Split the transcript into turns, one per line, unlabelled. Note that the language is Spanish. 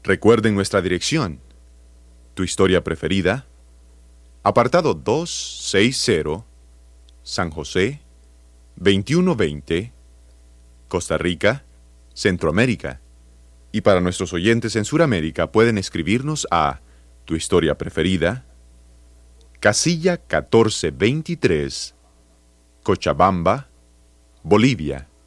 Recuerden nuestra dirección. Tu historia preferida, apartado 260, San José, 2120, Costa Rica, Centroamérica. Y para nuestros oyentes en Sudamérica pueden escribirnos a Tu historia preferida, casilla 1423, Cochabamba, Bolivia.